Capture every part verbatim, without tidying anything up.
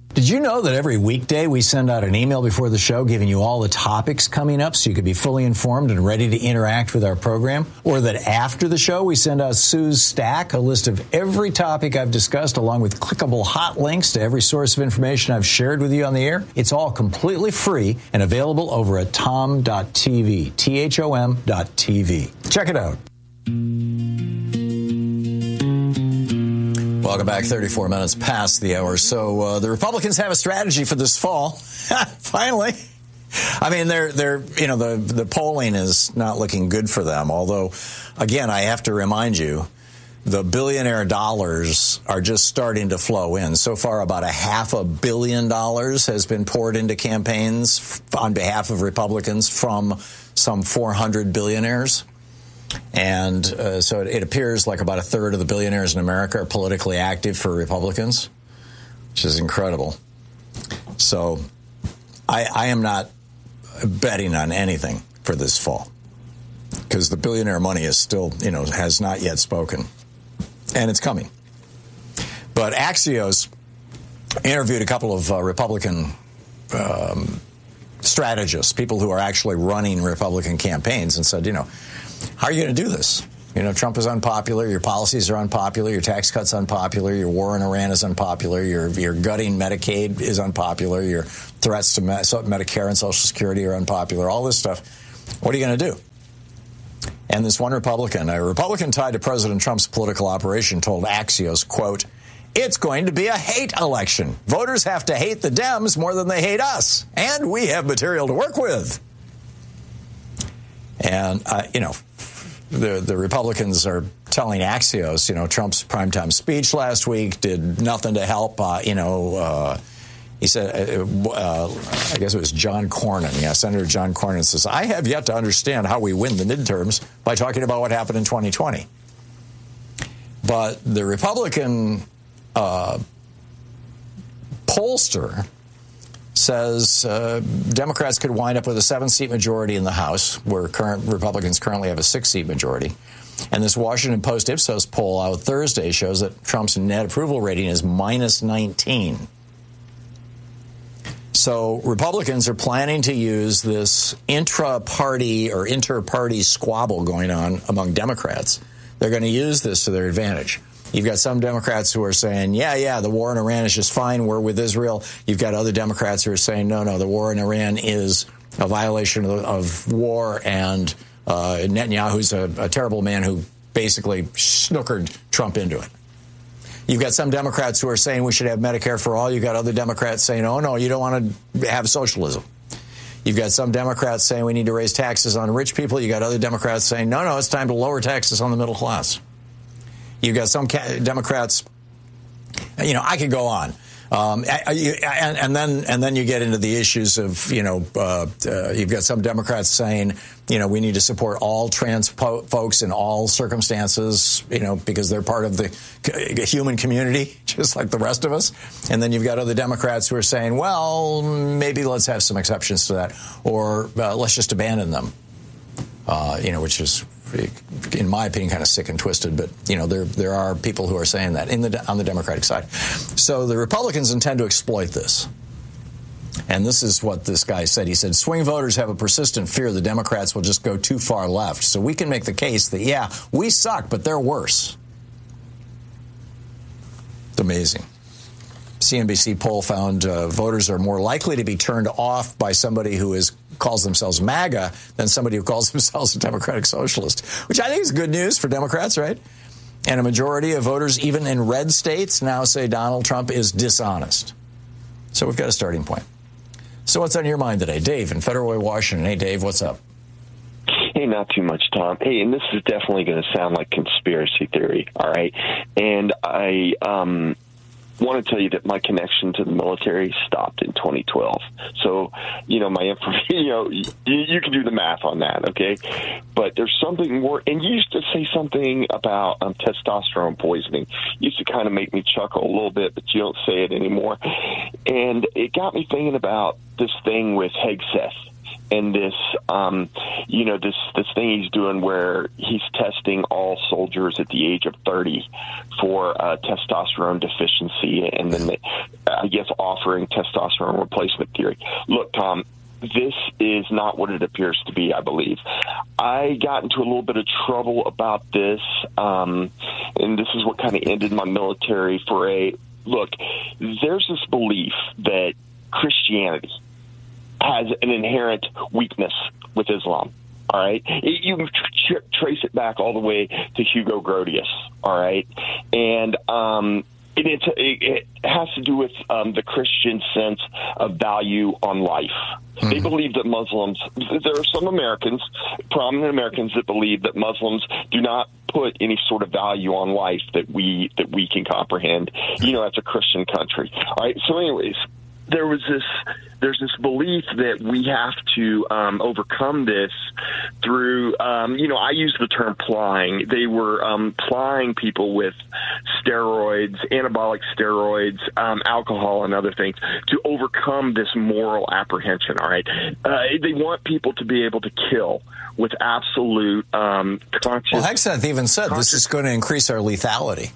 Did you know that every weekday we send out an email before the show giving you all the topics coming up so you can be fully informed and ready to interact with our program? Or that after the show we send out Sue's Stack, a list of every topic I've discussed along with clickable hot links to every source of information I've shared with you on the air? It's all completely free and available over at tom dot t v, T H O M dot T V. Check it out. Welcome back. thirty-four minutes past the hour. So uh, the Republicans have a strategy for this fall. Finally. I mean, they're they're you know the the polling is not looking good for them. Although, again, I have to remind you, the billionaire dollars are just starting to flow in. So far, about a half a billion dollars has been poured into campaigns on behalf of Republicans from some four hundred billionaires. And uh, so it, it appears like about a third of the billionaires in America are politically active for Republicans, which is incredible. So I, I am not betting on anything for this fall because the billionaire money is still, you know, has not yet spoken. And it's coming. But Axios interviewed a couple of uh, Republican um, strategists, people who are actually running Republican campaigns, and said, you know, how are you going to do this? You know, Trump is unpopular. Your policies are unpopular. Your tax cuts unpopular. Your war in Iran is unpopular. Your your gutting Medicaid is unpopular. Your threats to Medicare and Social Security are unpopular. All this stuff. What are you going to do? And this one Republican, a Republican tied to President Trump's political operation, told Axios, quote, "It's going to be a hate election. Voters have to hate the Dems more than they hate us. And we have material to work with." And, uh, you know, the the Republicans are telling Axios, you know, Trump's primetime speech last week did nothing to help, uh, you know, uh, he said, uh, uh, I guess it was John Cornyn. Yeah, Senator John Cornyn says, "I have yet to understand how we win the midterms by talking about what happened in twenty twenty. But the Republican uh, pollster says uh, Democrats could wind up with a seven-seat majority in the House, where current Republicans currently have a six-seat majority. And this Washington Post Ipsos poll out Thursday shows that Trump's net approval rating is minus nineteen. So Republicans are planning to use this intra-party or inter-party squabble going on among Democrats. They're going to use this to their advantage. You've got some Democrats who are saying, yeah, yeah, the war in Iran is just fine. We're with Israel. You've got other Democrats who are saying, no, no, the war in Iran is a violation of, of war, and uh, Netanyahu's a, a terrible man who basically snookered Trump into it. You've got some Democrats who are saying we should have Medicare for all. You've got other Democrats saying, oh, no, you don't want to have socialism. You've got some Democrats saying we need to raise taxes on rich people. You've got other Democrats saying, no, no, it's time to lower taxes on the middle class. You've got some Democrats, you know, I could go on. Um, and, and then and then you get into the issues of, you know, uh, uh, you've got some Democrats saying, you know, we need to support all trans po- folks in all circumstances, you know, because they're part of the human community, just like the rest of us. And then you've got other Democrats who are saying, well, maybe let's have some exceptions to that, or uh, let's just abandon them, uh, you know, which is, in my opinion, kind of sick and twisted, but you know there there are people who are saying that in the on the Democratic side. So the Republicans intend to exploit this, and this is what this guy said. He said, "Swing voters have a persistent fear the Democrats will just go too far left. So we can make the case that yeah, we suck, but they're worse." It's amazing. C N B C poll found uh, voters are more likely to be turned off by somebody who is calls themselves MAGA than somebody who calls themselves a Democratic Socialist, which I think is good news for Democrats, right? And a majority of voters, even in red states, now say Donald Trump is dishonest. So we've got a starting point. So what's on your mind today? Dave in Federal Way, Washington. Hey, Dave, what's up? Hey, not too much, Tom. Hey, and this is definitely going to sound like conspiracy theory, all right? And I um, want to tell you that my connection to the military stopped in twenty twelve. So, you know, my information, you know, you, you can do the math on that, okay? But there's something more, and you used to say something about um, testosterone poisoning. It used to kind of make me chuckle a little bit, but you don't say it anymore. And it got me thinking about this thing with Hegseth. and this, um, you know, this this thing he's doing where he's testing all soldiers at the age of thirty for uh, testosterone deficiency, and then they, I guess offering testosterone replacement theory. Look, Tom, this is not what it appears to be, I believe. I got into a little bit of trouble about this, um, and this is what kind of ended my military foray. Look, there's this belief that Christianity has an inherent weakness with Islam. All right, it, you tr- trace it back all the way to Hugo Grotius. All right, and um, it, it's, it, it has to do with um, the Christian sense of value on life. Mm-hmm. They believe that Muslims. There are some Americans, prominent Americans, that believe that Muslims do not put any sort of value on life that we that we can comprehend. You know, as a Christian country. All right. So, anyways, there was this. There's this belief that we have to um, overcome this through, um, you know, I use the term plying. They were um, plying people with steroids, anabolic steroids, um, alcohol, and other things to overcome this moral apprehension, all right? Uh, they want people to be able to kill with absolute um, conscious... Well, Hegseth even said this is going to increase our lethality.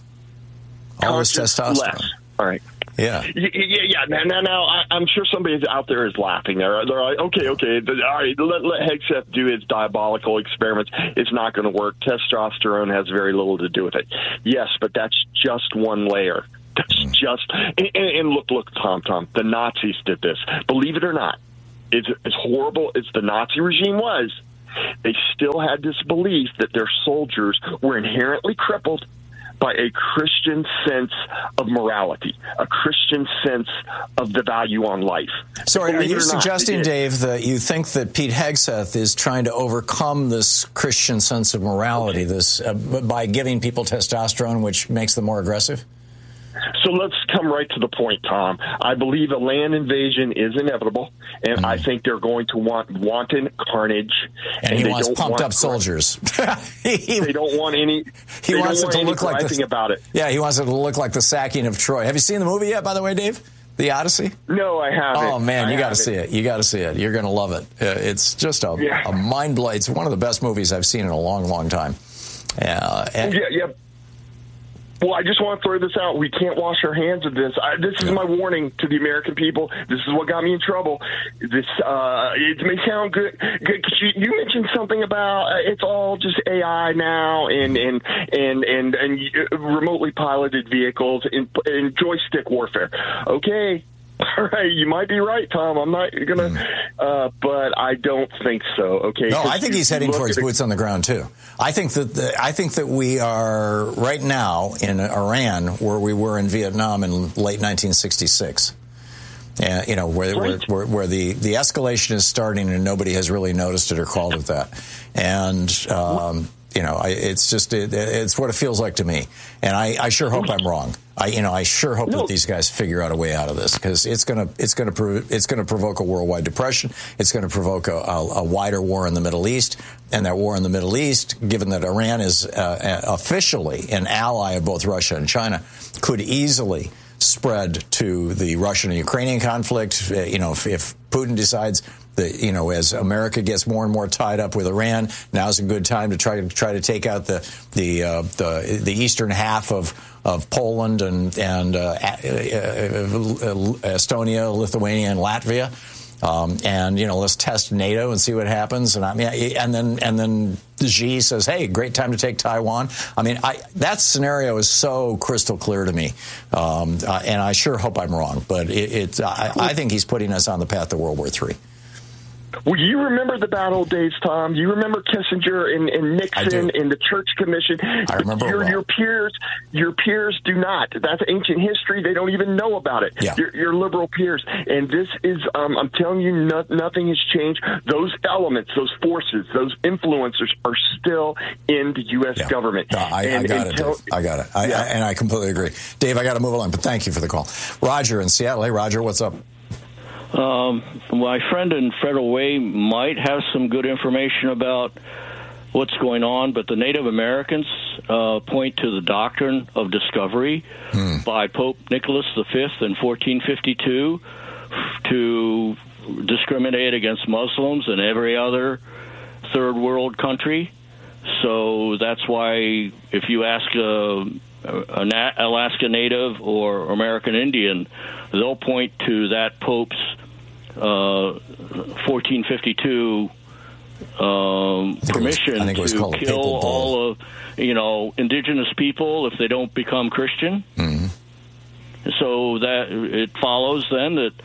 All this testosterone. Less. All right. Yeah. Yeah, yeah, yeah. Now, now, now I, I'm sure somebody out there is laughing. They're, they're like, okay, okay, all right, let, let Hegseth do his diabolical experiments. It's not going to work. Testosterone has very little to do with it. Yes, but that's just one layer. That's mm. just, and, and look, look, Tom, Tom, the Nazis did this. Believe it or not, it's, as horrible as the Nazi regime was, they still had this belief that their soldiers were inherently crippled by a Christian sense of morality, a Christian sense of the value on life. So are, are you suggesting, not, Dave, that you think that Pete Hegseth is trying to overcome this Christian sense of morality okay. this uh, by giving people testosterone, which makes them more aggressive? So let's come right to the point, Tom. I believe a land invasion is inevitable, and mm. I think they're going to want wanton carnage. And, and he they wants don't pumped want up soldiers. he, they don't want any. He wants it to look like the, about it. Yeah, he wants it to look like the sacking of Troy. Have you seen the movie yet? By the way, Dave, The Odyssey. No, I haven't. Oh man, I you got to see it. You got to see it. You're going to love it. Uh, it's just a, yeah. a mind blow. It's one of the best movies I've seen in a long, long time. Uh, and, yeah, yeah. Well, I just want to throw this out. We can't wash our hands of this. I, this is my warning to the American people. This is what got me in trouble. This uh, it may sound good. good you, you mentioned something about uh, it's all just A I now, and and and and, and remotely piloted vehicles and, and joystick warfare. Okay. All right, you might be right, Tom. I'm not gonna, mm. uh, but I don't think so. Okay. No, I think he's heading towards boots on the ground too. I think that the, I think that we are right now in Iran where we were in Vietnam in late nineteen sixty-six. Uh, you know, where, right. where, where the, the escalation is starting and nobody has really noticed it or called it that. And, um, you know, I, it's just, it, it's what it feels like to me. And I, I sure hope I'm wrong. I, you know, I sure hope no. that these guys figure out a way out of this, because it's going to, it's going to, it's going to provoke a worldwide depression. It's going to provoke a, a, a wider war in the Middle East, and that war in the Middle East, given that Iran is uh, officially an ally of both Russia and China, could easily spread to the Russian and Ukrainian conflict. You know, if, if Putin decides that, you know, as America gets more and more tied up with Iran, now's a good time to try to try to take out the the uh, the, the eastern half of of Poland and and uh, Estonia, Lithuania, and Latvia. Um, and, you know, let's test NATO and see what happens. And I mean, and then and then Xi says, hey, great time to take Taiwan. I mean, I, that scenario is so crystal clear to me. Um, uh, and I sure hope I'm wrong. But it, it I, I think he's putting us on the path to World War Three. Well, you remember the bad old days, Tom. You remember Kissinger and, and Nixon and the Church Commission. I remember your, well. your peers. Your peers do not. That's ancient history. They don't even know about it. Yeah. Your, your liberal peers. And this is, um, I'm telling you, no, nothing has changed. Those elements, those forces, those influencers are still in the U S yeah. government. No, I, and, I got it, Dave. I got it. I, yeah. I, and I completely agree. Dave, I got to move along, but thank you for the call. Roger in Seattle. Hey, Roger, what's up? Um, my friend in Federal Way might have some good information about what's going on, but the Native Americans uh, point to the doctrine of discovery hmm. by Pope Nicholas the Fifth in fourteen fifty-two to discriminate against Muslims in every other third world country. So that's why if you ask a, an Alaska Native or American Indian, they'll point to that Pope's uh, fourteen fifty-two um, permission I think it was to called kill all of, you know, indigenous people if they don't become Christian. Mm-hmm. So that it follows then that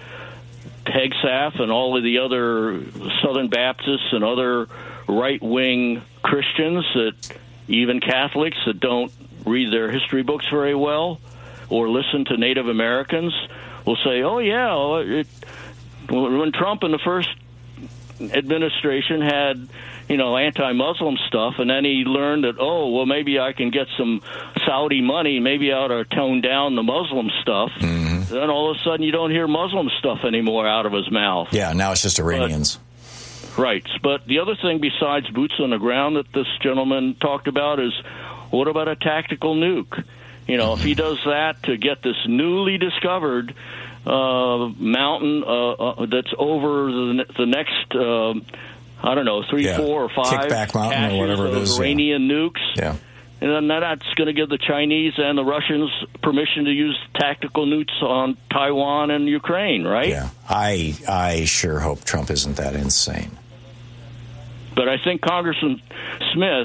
Hegseth and all of the other Southern Baptists and other right-wing Christians, that even Catholics that don't read their history books very well or listen to Native Americans will say, oh, yeah, it, when Trump in the first administration had, you know, anti-Muslim stuff, and then he learned that, oh, well, maybe I can get some Saudi money, maybe I ought to tone down the Muslim stuff. Mm-hmm. Then all of a sudden you don't hear Muslim stuff anymore out of his mouth. Yeah, now it's just Iranians. But, right. But the other thing besides boots on the ground that this gentleman talked about is, what about a tactical nuke? You know, mm-hmm. if he does that to get this newly discovered uh, mountain uh, uh, that's over the, the next, uh, I don't know, three, yeah. four, or five Kickback mountain or whatever it is. Iranian yeah. nukes. Yeah. And then that's going to give the Chinese and the Russians permission to use tactical nukes on Taiwan and Ukraine, right? Yeah. I I sure hope Trump isn't that insane. But I think Congressman Smith,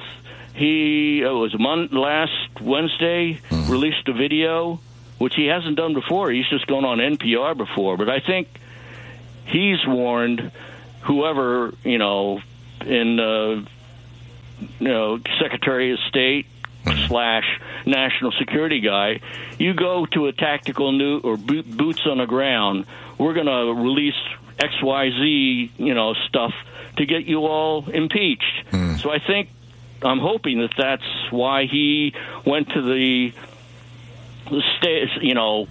he it was mon- last Wednesday, mm-hmm. released a video, which he hasn't done before. He's just gone on N P R before. But I think he's warned whoever, you know, in, uh, you know, Secretary of State, slash national security guy, you go to a tactical nuke or boot, boots on the ground, we're going to release X Y Z, you know, stuff to get you all impeached. Mm. So I think, I'm hoping that that's why he went to the, the state, you know,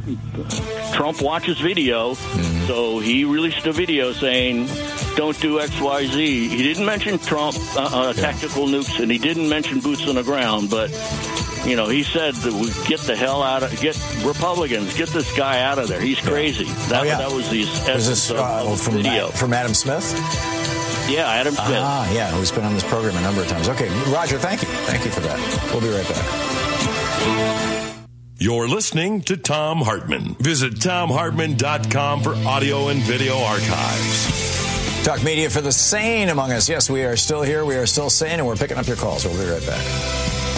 Trump watches video, mm-hmm. so he released a video saying, don't do X Y Z. He didn't mention Trump, uh, uh, tactical nukes, and he didn't mention boots on the ground, but, you know, he said that we get the hell out of, get Republicans, get this guy out of there. He's crazy. That, oh, yeah. that was the essence this, uh, of, of from, video. From Adam Smith? Yeah, Adam Smith. Ah, yeah, who's been on this program a number of times. Okay, Roger, thank you. Thank you for that. We'll be right back. You're listening to Thom Hartmann. Visit Thom Hartmann dot com for audio and video archives. Talk media for the sane among us. Yes, we are still here. We are still sane, and we're picking up your calls. We'll be right back.